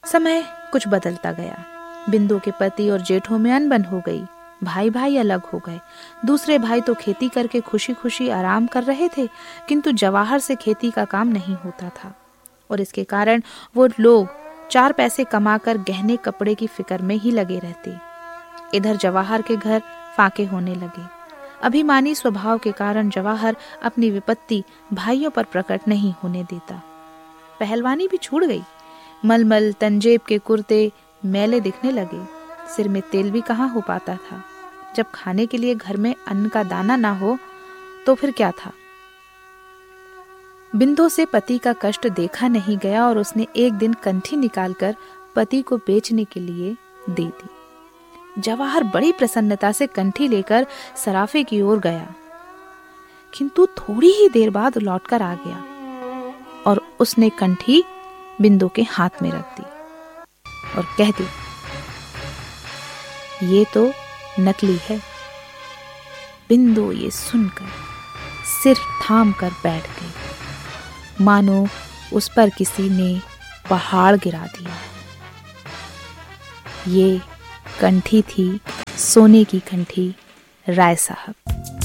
समय कुछ बदलता गया। बिंदु के पति और जेठों में अनबन हो गई। भाई भाई अलग हो गए। दूसरे भाई तो खेती करके खुशी खुशी आराम कर रहे थे, किंतु जवाहर से खेती का काम नहीं होता था और इसके कारण वो लोग 4 पैसे कमाकर गहने कपड़े की फिक्र में ही लगे रहते। इधर जवाहर के घर फाके होने लगे। अभिमानी स्वभाव के कारण जवाहर अपनी विपत्ति भाइयों पर प्रकट नहीं होने देता। पहलवानी भी छूट गई। मलमल तंजेब के कुर्ते मैले दिखने लगे। सिर में तेल भी कहाँ हो पाता था। जब खाने के लिए घर में अन्न का दाना ना हो तो फिर क्या था। बिंदु से पति का कष्ट देखा नहीं गया और उसने एक दिन कंठी निकालकर पति को बेचने के लिए दे दी। जवाहर बड़ी प्रसन्नता से कंठी लेकर सराफे की ओर गया, किंतु थोड़ी ही देर बाद लौटकर आ गया और उसने कंठी बिंदु के हाथ में रख दी और कह दी, ये तो नकली है। बिंदु ये सुनकर सिर थाम कर बैठ गई, मानो उस पर किसी ने पहाड़ गिरा दिया। ये कंठी थी, सोने की कंठी राय साहब।